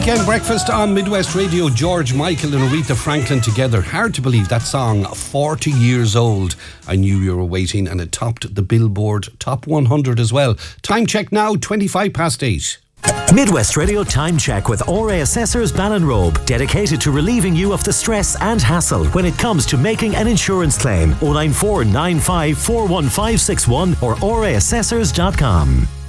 Weekend breakfast on Midwest Radio. George Michael and Aretha Franklin together. Hard to believe that song, 40 years old. I knew you were waiting, and it topped the Billboard Top 100 as well. Time check now, 8:25. Midwest Radio Time Check with RA Assessors Ballinrobe, dedicated to relieving you of the stress and hassle when it comes to making an insurance claim. 094 95 41561 or raassessors.com.